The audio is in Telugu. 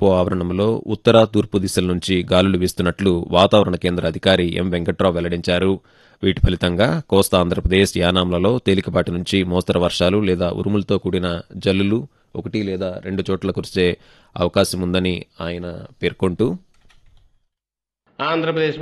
ట్రోపో ఆవరణంలో ఉత్తర తూర్పు దిశల నుంచి గాలులు వీస్తున్నట్లు వాతావరణ కేంద్ర అధికారి ఎం వెంకట్రావు వెల్లడించారు. వీటి ఫలితంగా కోస్తా ఆంధ్రప్రదేశ్, యానాంలలో తేలికపాటి నుంచి మోస్తరు వర్షాలు లేదా ఉరుములతో కూడిన జల్లులు 1 లేదా 2 చోట్ల కురిసే అవకాశం ఉందని ఆయన పేర్కొంటూ ఆంధ్రప్రదేశ్